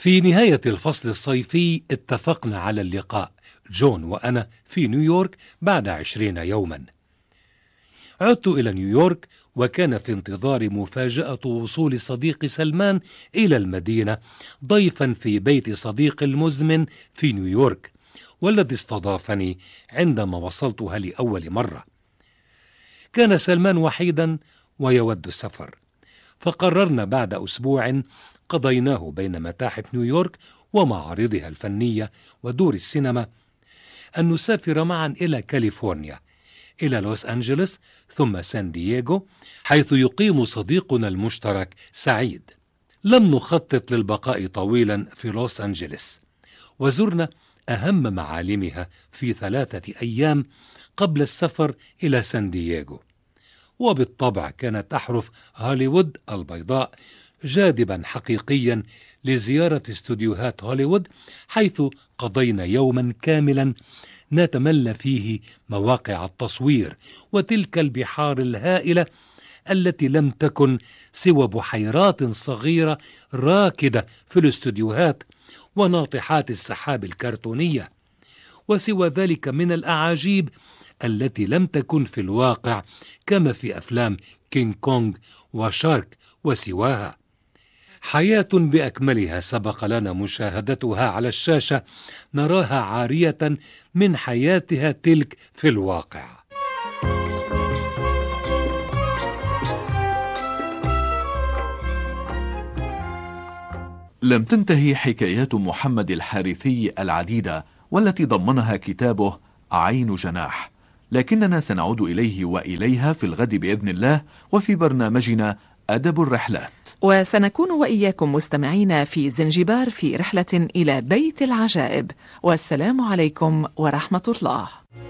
في نهاية الفصل الصيفي اتفقنا على اللقاء، جون وأنا، في نيويورك بعد 20 يوما. عدت إلى نيويورك، وكان في انتظار مفاجأة وصول صديقي سلمان إلى المدينة ضيفا في بيت صديق المزمن في نيويورك، والذي استضافني عندما وصلتها لأول مرة. كان سلمان وحيدا ويود السفر، فقررنا بعد أسبوع قضيناه بين متاحف نيويورك ومعارضها الفنية ودور السينما أن نسافر معا إلى كاليفورنيا، إلى لوس أنجلوس، ثم سان دييغو، حيث يقيم صديقنا المشترك سعيد. لم نخطط للبقاء طويلا في لوس أنجلوس، وزرنا أهم معالمها في 3 أيام قبل السفر إلى سان دييغو. وبالطبع كانت أحرف هوليوود البيضاء جاذبا حقيقيا لزيارة استوديوهات هوليوود، حيث قضينا يوما كاملا نتملى فيه مواقع التصوير وتلك البحار الهائلة التي لم تكن سوى بحيرات صغيرة راكدة في الاستوديوهات وناطحات السحاب الكرتونية، وسوى ذلك من الأعاجيب التي لم تكن في الواقع كما في أفلام كينج كونغ وشارك وسواها. حياة بأكملها سبق لنا مشاهدتها على الشاشة، نراها عارية من حياتها تلك في الواقع. لم تنتهي حكايات محمد الحارثي العديدة والتي ضمنها كتابه عين جناح، لكننا سنعود إليه وإليها في الغد بإذن الله، وفي برنامجنا أدب الرحلات. وسنكون وإياكم مستمعين في زنجبار في رحلة إلى بيت العجائب. والسلام عليكم ورحمة الله.